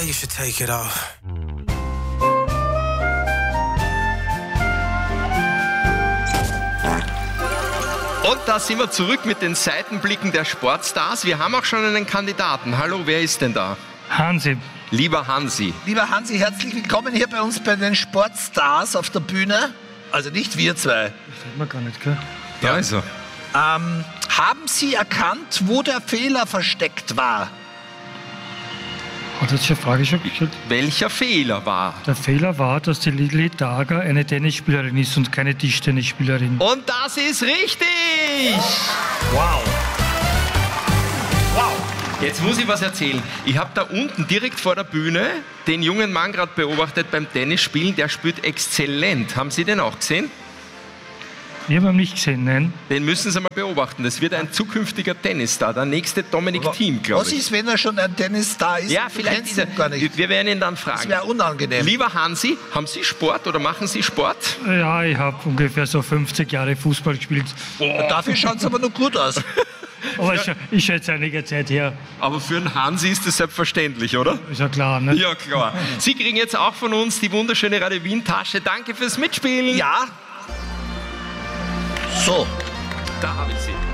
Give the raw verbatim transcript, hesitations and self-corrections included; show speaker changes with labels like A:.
A: you should take it off.
B: Und da sind wir zurück mit den Seitenblicken der Sportstars. Wir haben auch schon einen Kandidaten. Hallo, wer ist denn da?
C: Hansi.
B: Lieber Hansi.
D: Lieber Hansi, herzlich willkommen hier bei uns bei den Sportstars auf der Bühne. Also nicht wir zwei.
C: Das sieht man gar nicht, gell?
B: Ja, also.
D: Ähm, haben Sie erkannt, wo der Fehler versteckt war?
C: Hat das schon eine Frage schon gestellt?
B: Welcher Fehler war?
C: Der Fehler war, dass die Lili Dager eine Tennisspielerin ist und keine Tischtennisspielerin.
B: Und das ist richtig!
D: Wow. Wow.
B: Jetzt muss ich was erzählen. Ich habe da unten direkt vor der Bühne den jungen Mann gerade beobachtet beim Tennisspielen. Der spielt exzellent. Haben Sie den auch gesehen?
C: Wir haben ihn nicht gesehen, nein.
B: Den müssen Sie mal beobachten. Das wird ein zukünftiger Tennisstar. Der nächste Dominik
D: Aber
B: Thiem, glaube
D: was
B: ich.
D: ist, wenn er schon ein Tennisstar ist?
B: Ja,
D: Du
B: vielleicht
D: kennst
B: ist er.
D: ihn gar nicht.
B: Wir werden ihn dann
D: Das
B: fragen.
D: wäre unangenehm.
B: Lieber Hansi, haben Sie Sport oder machen Sie Sport?
C: Ja, ich habe ungefähr so fünfzig Jahre Fußball gespielt.
D: Dafür schaut es aber noch gut aus.
C: Aber ja. Ich schätze einige Zeit her.
B: Aber für einen Hansi ist das selbstverständlich, oder?
C: Ist ja klar, ne?
B: Ja, klar. Sie kriegen jetzt auch von uns die wunderschöne Radio Wien-Tasche. Danke fürs Mitspielen.
D: Ja. So.
B: Da habe ich sie.